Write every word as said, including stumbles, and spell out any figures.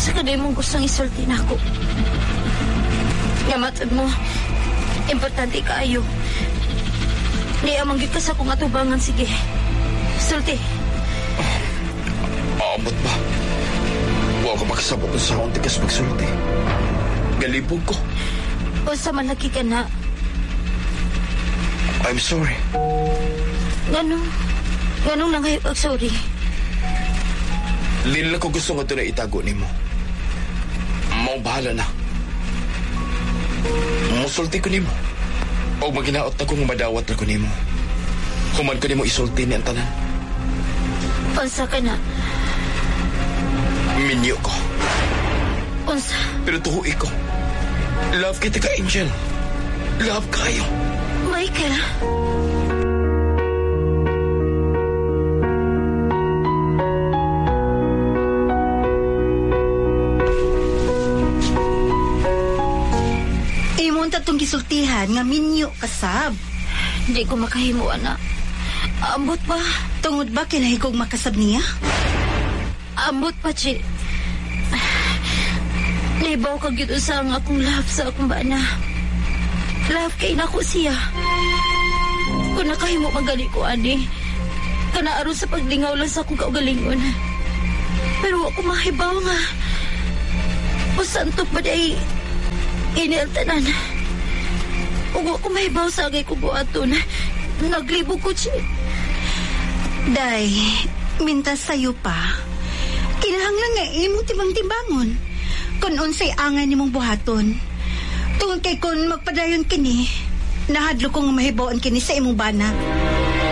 Sa kanay mong gustong isulti na ako. Ngamatod mo, importante kaayo. Di amang gikas akong atubangan, sige. Sulti. Aamot ba? Huwag ko makasabot sa akong tikas magsulti. Galibog ko. O sa malaki ka na. I'm sorry. Ganong, ganong lang kayo pag sorry. Lila ko gusto nga ito na itago ni mo. Mau bahala na. Musulti ko ni mo. O maginaot na kung madawat na ko ni mo. Human ko ni mo isulti ni ang tanan. Unsa ka na? Minyo ko. Unsa? Pero tuhui ko. Love kita ka, Angel. Love kayo. Michael? Imon tatong gisultihan nga minyo kasab. Di ko makahimo, anak. Ambot pa. Tungod ba kailangan kong makasab niya? Ambot pa, Chi. Libaw ka gito sa nga akong love sa akong bana. Love kay na ko siya. Kung nakahimo magali ko, ani, kanaaron sa paglingaw lang sa akong kaugalingon. Pero ako mahibaw nga. O santok ba day iniltanan. Ug ako mahibaw sa agay ko buhaton. Naglibog ko, Chi. Day, mintas sa'yo pa. Kinahanglan nga imong timbang-timbangon. Kung unsay angay nimong buhaton. Tungod kay kung magpadayon kini, nahadlo kong mahibawaan kini sa imong bana.